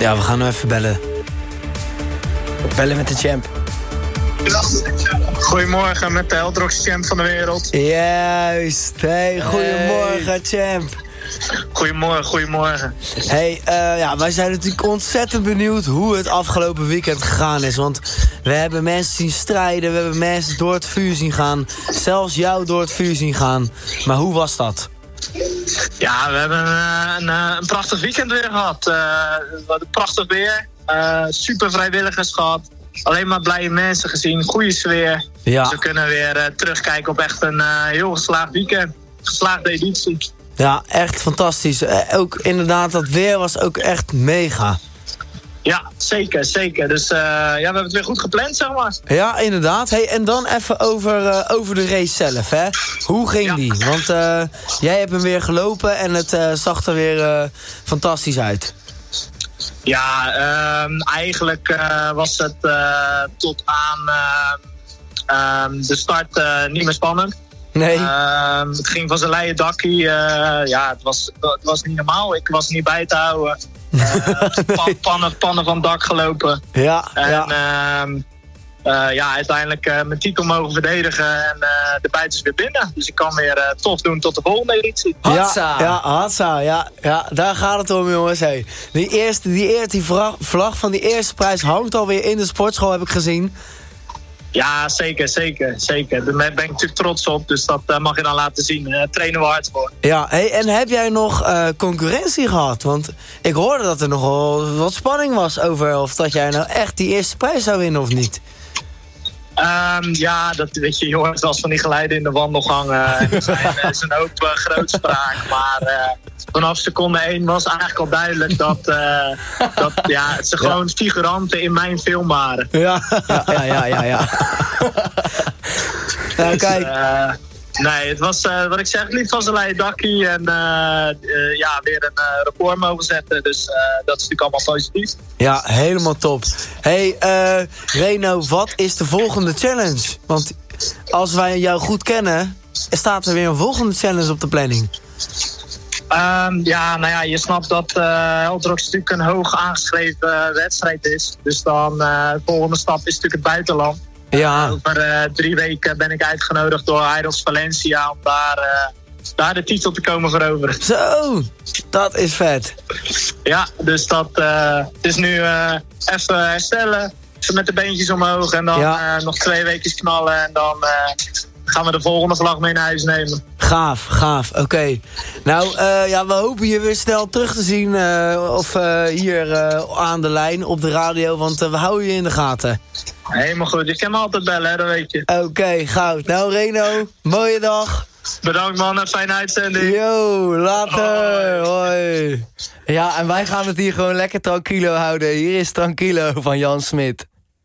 Ja, we gaan hem even bellen. Bellen met de champ. Goedemorgen met de Eldrox champ van de wereld. Juist. Hey, goedemorgen champ. Goedemorgen. Hey, wij zijn natuurlijk ontzettend benieuwd hoe het afgelopen weekend gegaan is. Want we hebben mensen zien strijden, we hebben mensen door het vuur zien gaan. Zelfs jou door het vuur zien gaan. Maar hoe was dat? Ja, we hebben een prachtig weekend weer gehad. Prachtig weer. Super vrijwilligers gehad. Alleen maar blije mensen gezien. Goede sfeer. Ja. Dus we kunnen weer terugkijken op echt een heel geslaagd weekend. Geslaagde editie. Ja, echt fantastisch. Ook inderdaad, dat weer was ook echt mega. Ja, zeker. Dus we hebben het weer goed gepland, zeg maar. Ja, inderdaad. Hey, en dan even over de race zelf, hè. Hoe ging die? Want jij hebt hem weer gelopen en het zag er weer fantastisch uit. Ja, eigenlijk was het tot aan de start niet meer spannend. Nee. Het ging van zijn leien dakkie. Het was niet normaal. Ik was niet bij te houden. Pannen van het dak gelopen. Ja. Uiteindelijk mijn titel mogen verdedigen. En de buiten is weer binnen. Dus ik kan weer tof doen tot de volgende editie. Hatsa. Ja, daar gaat het om, jongens. Hey. Die vlag van die eerste prijs hangt alweer in de sportschool, heb ik gezien. Ja, zeker. Daar ben ik natuurlijk trots op. Dus dat mag je dan laten zien. Daar trainen we hard voor. Ja, hey, en heb jij nog concurrentie gehad? Want ik hoorde dat er nogal wat spanning was over of dat jij nou echt die eerste prijs zou winnen of niet. Dat weet je, hoort wel eens van die geluiden in de wandelgang. Er is een hoop grootspraak. Maar vanaf seconde 1 was eigenlijk al duidelijk dat ze gewoon figuranten in mijn film waren. Ja. Nou, kijk. Nee, het was wat ik zeg, liep van zijn leien dakkie en weer een record mogen zetten. Dus dat is natuurlijk allemaal positief. Ja, helemaal top. Hey, Reno, wat is de volgende challenge? Want als wij jou goed kennen, staat er weer een volgende challenge op de planning. Je snapt dat Eldrox natuurlijk een hoog aangeschreven wedstrijd is. Dus dan de volgende stap is natuurlijk het buitenland. Ja. Over 3 weken ben ik uitgenodigd door Idols Valencia om daar de titel te komen veroveren. Zo, dat is vet. Ja, dus dat is nu even herstellen. Even met de beentjes omhoog en dan nog 2 weken knallen. En dan gaan we de volgende vlag mee naar huis nemen. Gaaf. Oké. Nou, we hopen je weer snel terug te zien. Hier aan de lijn op de radio. Want we houden je in de gaten. Helemaal goed. Je kan me altijd bellen, hè, dat weet je. Oké, goud. Nou, Reno, mooie dag. Bedankt, man. Een fijne uitzending. Yo, later. Hoi. Ja, en wij gaan het hier gewoon lekker tranquilo houden. Hier is Tranquilo van Jan Smit.